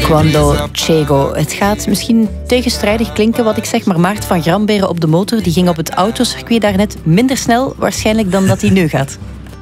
Taekwondo Chego. Het gaat misschien tegenstrijdig klinken wat ik zeg, maar Maarten van Gramberen op de motor die ging op het autocircuit daarnet minder snel waarschijnlijk dan dat hij nu gaat.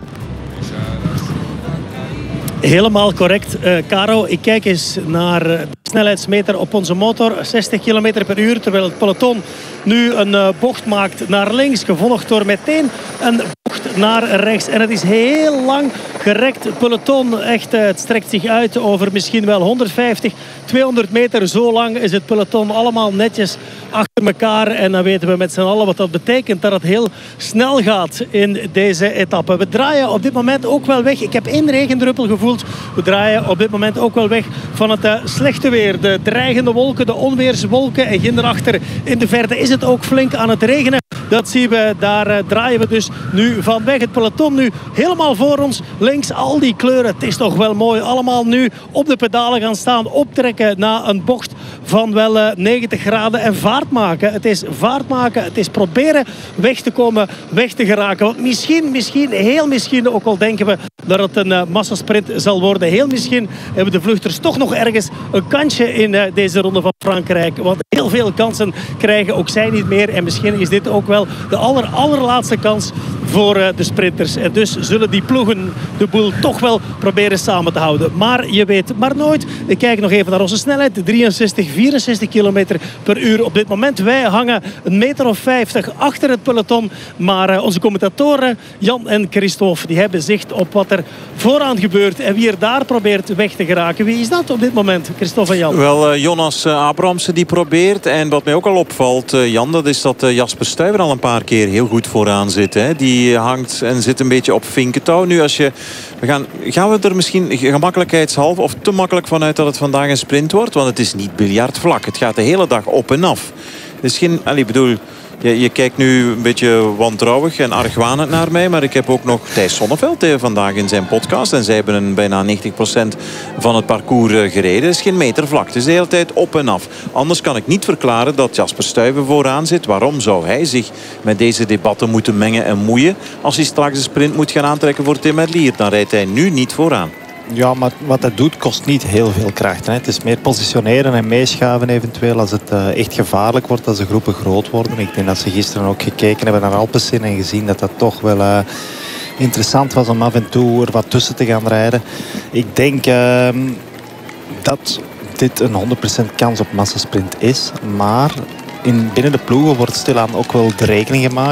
Helemaal correct, Caro. Ik kijk eens naar de snelheidsmeter op onze motor. 60 km per uur, terwijl het peloton nu een bocht maakt naar links, gevolgd door meteen een bocht naar rechts. En het is heel lang gerekt peloton. Echt, het strekt zich uit over misschien wel 150, 200 meter. Zo lang is het peloton allemaal netjes achter elkaar. En dan weten we met z'n allen wat dat betekent. Dat het heel snel gaat in deze etappe. We draaien op dit moment ook wel weg. Ik heb 1 regendruppel gevoeld. We draaien op dit moment ook wel weg van het slechte weer. De dreigende wolken, de onweerswolken. En hierachter in de verte is het ook flink aan het regenen. Dat zien we, daar draaien we dus nu van weg. Het peloton nu helemaal voor ons. Links al die kleuren, het is toch wel mooi. Allemaal nu op de pedalen gaan staan. Optrekken na een bocht van wel 90 graden. En vaart maken. Het is vaart maken. Het is proberen weg te komen, weg te geraken. Want misschien, heel misschien, ook al denken we dat het een massasprint zal worden. Heel misschien hebben de vluchters toch nog ergens een kansje in deze ronde van Frankrijk. Want heel veel kansen krijgen ook zij niet meer. En misschien is dit ook wel de allerlaatste kans voor de sprinters. En dus zullen die ploegen de boel toch wel proberen samen te houden. Maar je weet maar nooit. Ik kijk nog even naar onze snelheid. 63, 64 km per uur op dit moment. Wij hangen 1,50 meter achter het peloton. Maar onze commentatoren Jan en Christophe, die hebben zicht op wat er vooraan gebeurt. En wie er daar probeert weg te geraken. Wie is dat op dit moment, Christophe en Jan? Wel, Jonas Abrahamsen die probeert. En wat mij ook al opvalt, Jan, dat is dat Jasper Stuyven al een paar keer heel goed vooraan zit. Hè. Die hangt en zit een beetje op vinkentouw. Nu gaan we er misschien gemakkelijkheidshalve of te makkelijk vanuit dat het vandaag een sprint wordt. Want het is niet biljartvlak. Het gaat de hele dag op en af. Het is geen, ik bedoel, je kijkt nu een beetje wantrouwig en argwanend naar mij. Maar ik heb ook nog Thijs Sonneveld vandaag in zijn podcast. En zij hebben bijna 90% van het parcours gereden. Het is geen meter vlak. Het is de hele tijd op en af. Anders kan ik niet verklaren dat Jasper Stuyven vooraan zit. Waarom zou hij zich met deze debatten moeten mengen en moeien als hij straks de sprint moet gaan aantrekken voor Tim Merlier? Dan rijdt hij nu niet vooraan. Ja, maar wat hij doet kost niet heel veel kracht. Hè. Het is meer positioneren en meeschaven eventueel als het echt gevaarlijk wordt, als de groepen groot worden. Ik denk dat ze gisteren ook gekeken hebben naar Alpecin en gezien dat dat toch wel interessant was om af en toe er wat tussen te gaan rijden. Ik denk dat dit een 100% kans op massasprint is, maar binnen de ploegen wordt stilaan ook wel de rekening gemaakt.